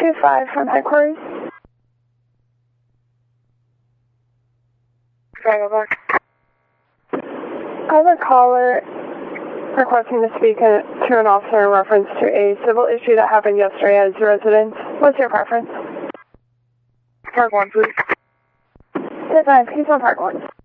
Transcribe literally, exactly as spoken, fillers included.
two five from headquarters. Chicago Park. I have a caller requesting to speak to an officer in reference to a civil issue that happened yesterday at his residence. What's your preference? Park one, please. ten five, he's on Park one.